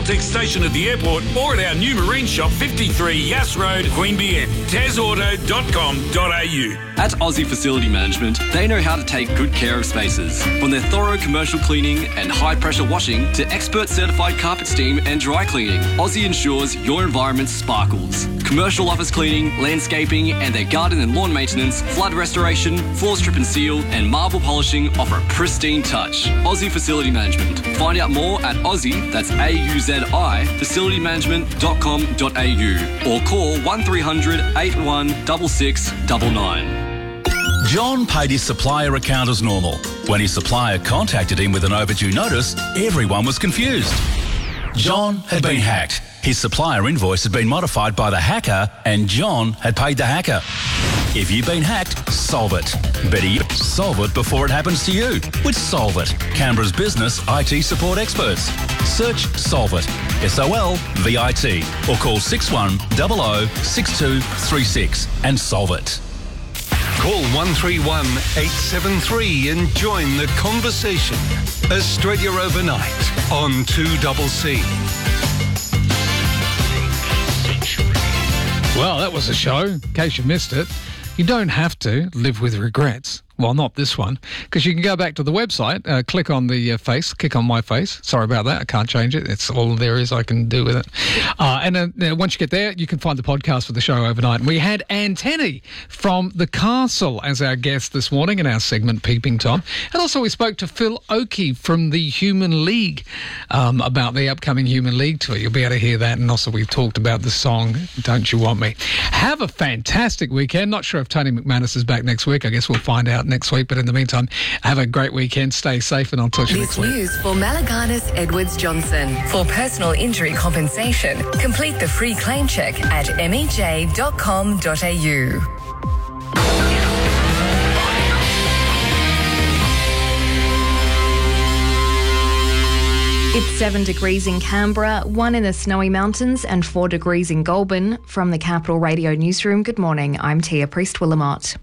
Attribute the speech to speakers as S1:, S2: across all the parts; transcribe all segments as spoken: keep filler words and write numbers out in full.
S1: Caltex station at the airport or at our new marine shop, fifty-three Yass Road, Queanbeyan. tes auto dot com dot a u.
S2: At Aussie Facility Management, they know how to take good care of spaces. From their thorough commercial cleaning and high-pressure washing to expert certified carpet steam and dry cleaning, Aussie ensures your environment sparkles. Commercial office cleaning, landscaping and their garden and lawn maintenance, flood restoration, floor strip and seal and marble polishing offer a pristine touch. Aussie Facility Management. Find out more at Aussie, that's A U Z I, facility management dot com dot a u or call one three hundred, eight one six six nine nine.
S3: John paid his supplier account as normal. When his supplier contacted him with an overdue notice, everyone was confused. John had been hacked. His supplier invoice had been modified by the hacker and John had paid the hacker. If you've been hacked, solve it. Better yet, solve it before it happens to you with Solve It, Canberra's business I T support experts. Search Solve It, S O L V I T, or call six one zero zero six two three six and solve it.
S4: Call one three one, eight seven three and join the conversation. Australia Overnight on two C C.
S5: Well, that was a show, in case you missed it. You don't have to live with regrets. Well, not this one, because you can go back to the website, uh, click on the uh, face, click on my face. Sorry about that. I can't change it. It's all there is I can do with it. Uh, and uh, once you get there, you can find the podcast for the show overnight. And we had Antenny from The Castle as our guest this morning in our segment Peeping Tom. And also we spoke to Phil Oakey from the Human League um, about the upcoming Human League tour. You'll be able to hear that. And also we've talked about the song Don't You Want Me. Have a fantastic weekend. Not sure if Tony McManus is back next week. I guess we'll find out next week, but in the meantime, have a great weekend, stay safe, and I'll talk to you next week.
S6: This news for Malaganas Edwards Johnson. For personal injury compensation, complete the free claim check at m e j dot com dot a u.
S7: It's seven degrees in Canberra, one in the Snowy Mountains and four degrees in Goulburn. From the Capital Radio Newsroom, good morning, I'm Tia Priest-Willamot.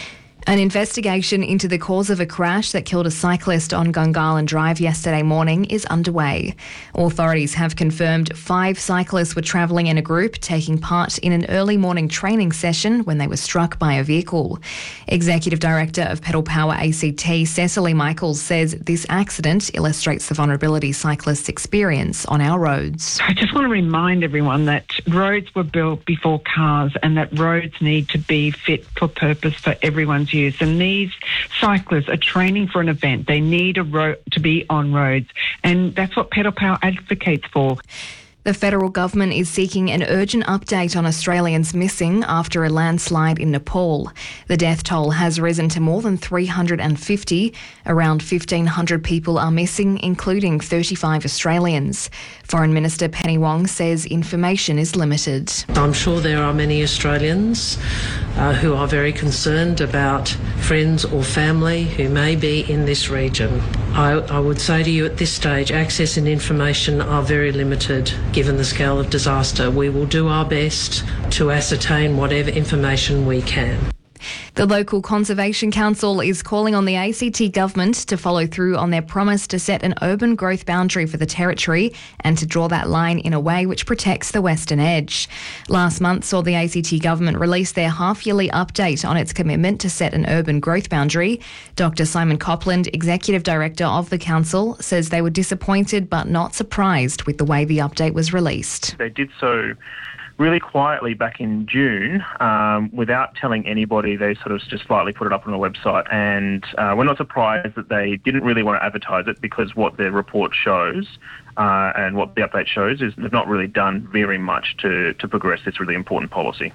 S7: An investigation into the cause of a crash that killed a cyclist on Gungahlin Drive yesterday morning is underway. Authorities have confirmed five cyclists were travelling in a group taking part in an early morning training session when they were struck by a vehicle. Executive Director of Pedal Power A C T, Cecily Michaels, says this accident illustrates the vulnerability cyclists experience on our roads.
S8: I just want to remind everyone that roads were built before cars and that roads need to be fit for purpose for everyone's use. And these cyclists are training for an event. They need a road to be on roads, and that's what Pedal Power advocates for.
S7: The federal government is seeking an urgent update on Australians missing after a landslide in Nepal. The death toll has risen to more than three hundred fifty. Around fifteen hundred people are missing, including thirty-five Australians. Foreign Minister Penny Wong says information is limited.
S9: I'm sure there are many Australians uh, who are very concerned about friends or family who may be in this region. I, I would say to you at this stage, access and information are very limited. Given the scale of disaster, we will do our best to ascertain whatever information we can.
S7: The local Conservation Council is calling on the A C T government to follow through on their promise to set an urban growth boundary for the territory and to draw that line in a way which protects the western edge. Last month saw the A C T government release their half-yearly update on its commitment to set an urban growth boundary. Doctor Simon Copland, Executive Director of the Council, says they were disappointed but not surprised with the way the update was released.
S10: They did so really quietly back in June, um, without telling anybody. They sort of just slightly put it up on the website, and uh, we're not surprised that they didn't really want to advertise it, because what their report shows uh, and what the update shows is they've not really done very much to, to progress this really important policy.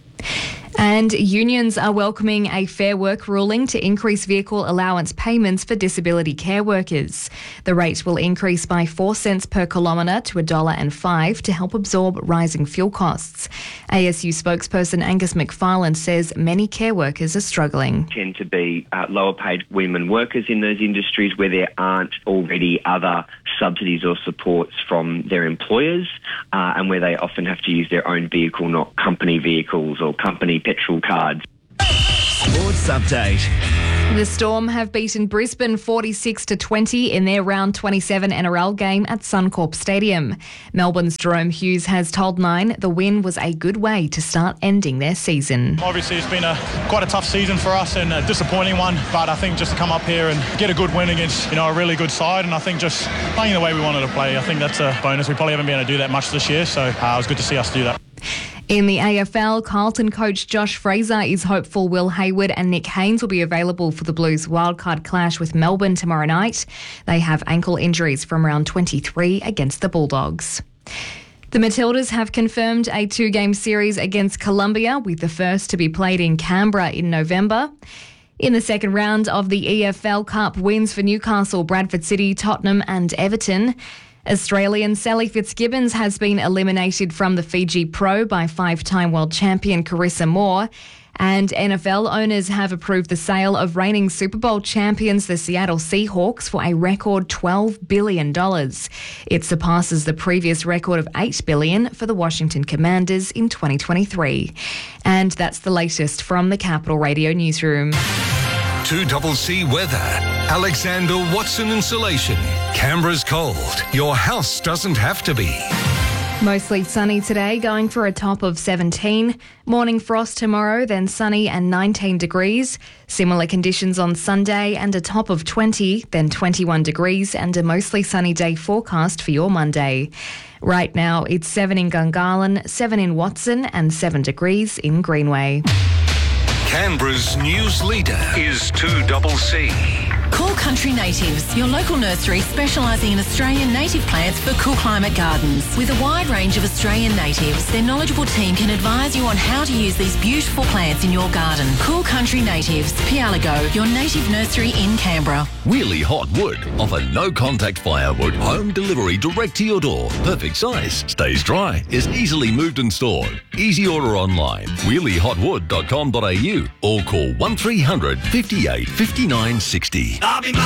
S7: And unions are welcoming a Fair Work ruling to increase vehicle allowance payments for disability care workers. The rate will increase by four cents per kilometre to one dollar and five to help absorb rising fuel costs. A S U spokesperson Angus McFarlane says many care workers are struggling.
S11: Tend to be uh, lower paid women workers in those industries where there aren't already other subsidies or supports from their employers, uh, and where they often have to use their own vehicle, not company vehicles or company petrol cards.
S12: Sports Update.
S7: The Storm have beaten Brisbane forty-six to twenty in their round twenty-seven N R L game at Suncorp Stadium. Melbourne's Jerome Hughes has told Nine the win was a good way to start ending their season.
S12: Obviously it's been a quite a tough season for us and a disappointing one, but I think just to come up here and get a good win against, you know, a really good side, and I think just playing the way we wanted to play, I think that's a bonus. We probably haven't been able to do that much this year, so uh, it was good to see us do that.
S7: In the A F L, Carlton coach Josh Fraser is hopeful Will Hayward and Nick Haynes will be available for the Blues wildcard clash with Melbourne tomorrow night. They have ankle injuries from round twenty-three against the Bulldogs. The Matildas have confirmed a two-game series against Colombia, with the first to be played in Canberra in November. In the second round of the E F L Cup, wins for Newcastle, Bradford City, Tottenham and Everton. Australian Sally Fitzgibbons has been eliminated from the Fiji Pro by five-time world champion Carissa Moore. And N F L owners have approved the sale of reigning Super Bowl champions, the Seattle Seahawks, for a record twelve billion dollars. It surpasses the previous record of eight billion dollars for the Washington Commanders in twenty twenty-three. And that's the latest from the Capital Radio Newsroom.
S4: two C weather. Alexander Watson Insulation. Canberra's cold. Your house doesn't have to be.
S7: Mostly sunny today, going for a top of seventeen. Morning frost tomorrow, then sunny and nineteen degrees. Similar conditions on Sunday and a top of twenty, then twenty-one degrees and a mostly sunny day forecast for your Monday. Right now, it's seven in Gungahlin, seven in Watson and seven degrees in Greenway.
S4: Canberra's news leader is two C.
S13: Cool Country Natives, your local nursery specialising in Australian native plants for cool climate gardens. With a wide range of Australian natives, their knowledgeable team can advise you on how to use these beautiful plants in your garden. Cool Country Natives, Pialago, your native nursery in Canberra.
S14: Wheelie Hot Wood offer no-contact firewood, home delivery direct to your door. Perfect size, stays dry, is easily moved and stored. Easy order online, wheelie hot wood dot com dot a u or call one three hundred, fifty-eight, fifty-nine, sixty.
S15: I'll be